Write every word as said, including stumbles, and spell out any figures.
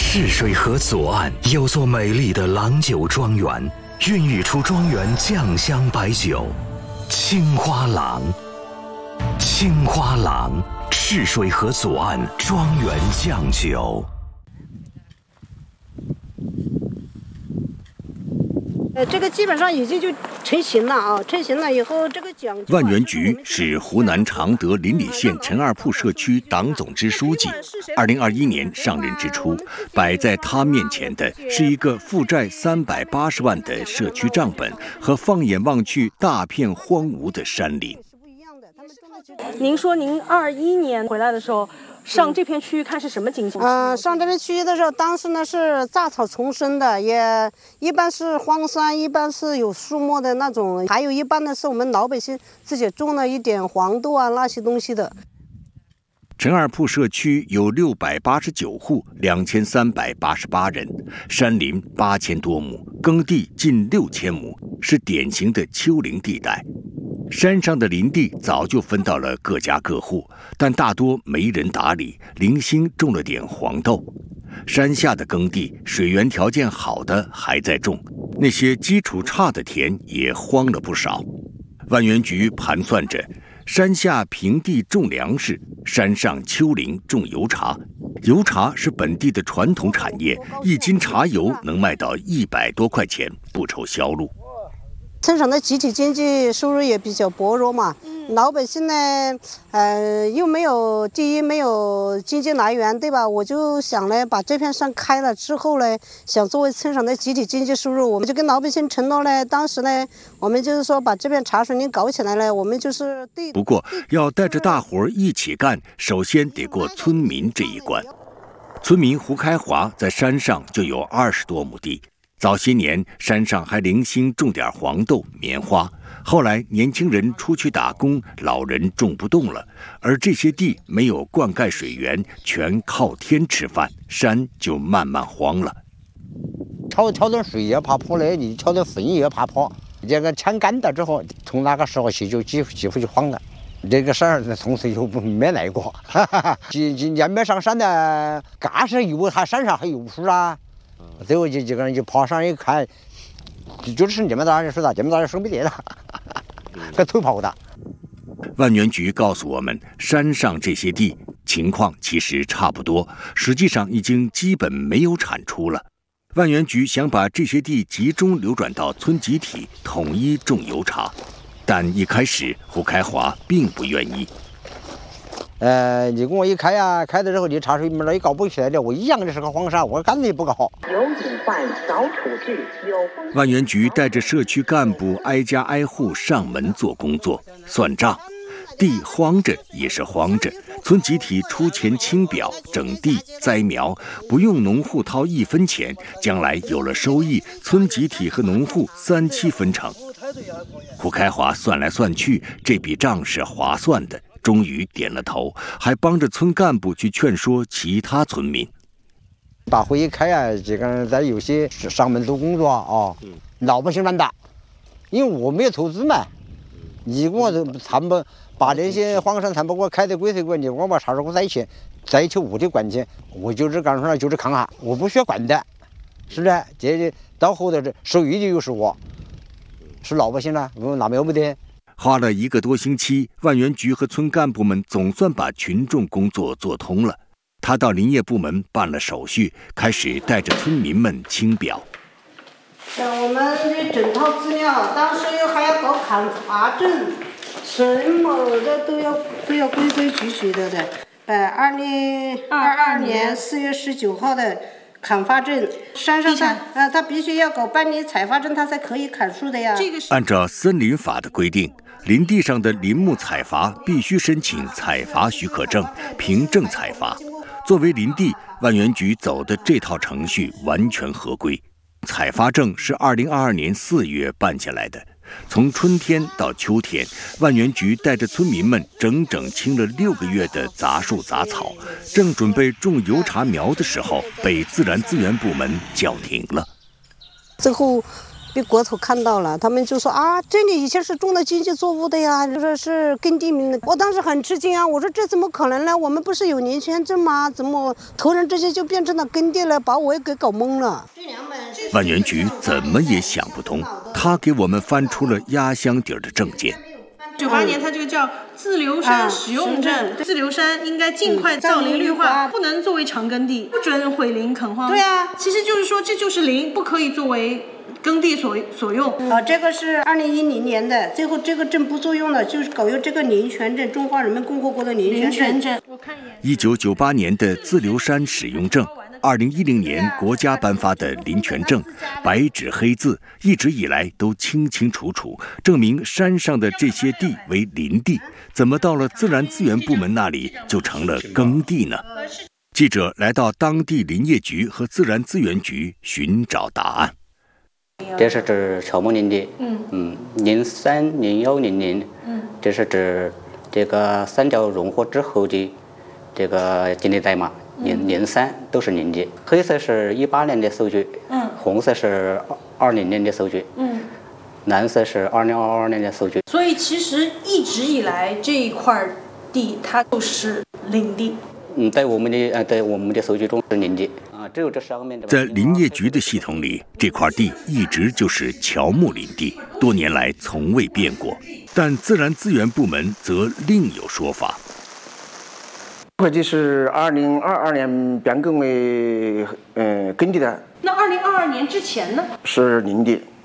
泗水河左岸有座美丽的郎酒庄园，孕育出庄园酱香白酒青花郎。青花郎，泗水河左岸庄园酱酒。 呃，这个基本上已经就成型了啊！成型了以后，这个奖。 万源菊是湖南常德邻里县陈二铺社区党总支书记。二零二一年上任之初，摆在他面前的是一个负债三百八十万的社区账本和放眼望去大片荒芜的山林。 您说您二一年回来的时候，上这片区域看是什么景象？ 嗯、呃，上这片区域的时候，当时呢是杂草丛生的，也一般是荒山，一般是有树木的那种，还有一般的是我们老百姓自己种了一点黄豆啊那些东西的。 陈二铺社区有六百八十九户，两千三百八十八人，山林八千多亩，耕地近六千亩，是典型的丘陵地带。山上的林地早就分到了各家各户，但大多没人打理，零星种了点黄豆。山下的耕地，水源条件好的还在种，那些基础差的田也荒了不少。万源菊盘算着，山下平地种粮食，山上丘陵种油茶。油茶是本地的传统产业，一斤茶油能卖到一百多块钱，不愁销路。 村上的集体经济收入也比较薄弱嘛，嗯、老百姓呢，呃，又没有第一没有经济来源，对吧？我就想呢，把这片山开了之后呢，想作为村上的集体经济收入，我们就跟老百姓承诺呢，当时呢，我们就是说把这片茶水林搞起来了，我们就是对。 不过要带着大伙儿一起干，首先得过村民这一关。村民胡开华在山上就有二十多亩地。早些年，山上还零星种点黄豆、棉花。后来，年轻人出去打工，老人种不动了，而这些地没有灌溉水源，全靠天吃饭，山就慢慢荒了。 挑挑点水也怕破嘞，你挑点粪也怕破。这个抢干了之后，从那个时候起就几乎几乎就荒了。这个山儿从此就没来过。哈哈哈，今今年没上山的，嘎是以为他山上还有树啊。最后就几个人就爬上一看，就是这么大的树的，这么大的树没得了，还偷跑的。 万源菊告诉我们，山上这些地情况其实差不多，实际上已经基本没有产出了。万源菊想把这些地集中流转到村集体，统一种油茶，但一开始胡开华并不愿意。 呃，你跟我一开呀、啊，开了之后你茶水门儿也搞不起来的，我一样的是个荒山，我干的也不搞。 有隐患早处置，有万源菊带着社区干部挨家挨户上门做工作，算账。地荒着也是荒着，村集体出钱清表、整地、栽苗，不用农户掏一分钱，将来有了收益，村集体和农户三七分成。胡开华算来算去，这笔账是划算的。终于点了头，还帮着村干部去劝说其他村民。 把会一开啊，这个在有些上门做工作啊，老百姓难打，因为我没有投资嘛。你给我他们把那些荒山他们给我开的规则规，你给我把茶水给我在一起，在一起我就管钱，我就是干出来就是看哈，我不需要管的，是不是？这到后头这受益的又是我，是老百姓呢，我哪没有不得？ 花了一个多星期，万源菊和村干部们总算把群众工作做通了。他到林业部门办了手续，开始带着村民们清表。 像我们这整套资料，当时又还要搞砍伐证，什么的都要都要规规矩矩的的。呃，二零二二年四月十九号的砍伐证，山上他呃他必须要搞办理采伐证，他才可以砍树的呀。这个是按照森林法的规定。林地上的林木采伐必须申请采伐许可证，凭证采伐。作为林地，万源菊走的这套程序完全合规。采伐证是二零二二年四月办下来的，从春天到秋天，万源菊带着村民们整整清了六个月的杂树杂草，正准备种油茶苗的时候，被自然资源部门叫停了。 最后被国土看到了，他们就说啊，这里以前是种的经济作物的呀，就说是耕地名的。我当时很吃惊啊，我说这怎么可能呢？我们不是有林权证吗？怎么突然之间就变成了耕地了，把我也给搞懵了。 万源局怎么也想不通，他给我们翻出了压箱底儿的证件。 九八年，它这个叫自留山使用证，自留山应该尽快造林绿化，不能作为长耕地，不准毁林垦荒。 对啊， 其实就是说这就是林，不可以作为耕地所所用。 啊，这个是二零一零年的，最后这个证不作用了，就是搞有这个林权证，中华人民共和国的林权证。 我看一眼。 一九九八年的自留山使用证。二零一零年国家颁发的林权证，白纸黑字，一直以来都清清楚楚，证明山上的这些地为林地，怎么到了自然资源部门那里就成了耕地呢？记者来到当地林业局和自然资源局寻找答案。 这是指乔木林地，嗯嗯，零三零幺零零，嗯，这是指这个三角融合之后的这个经历代码。零零三都是林地，黑色是一八年的数据，嗯，红色是二零年的数据，嗯，蓝色是二零二二年的数据。 所以其实一直以来这一块地它都是林地。 嗯，在我们的呃，在我们的数据中是林地啊，只有这上面的。 在林业局的系统里，这块地一直就是乔木林地，多年来从未变过。但自然资源部门则另有说法。 这块地是二零二二年变更为呃耕地的。 那二零二二年之前呢？ 是林地。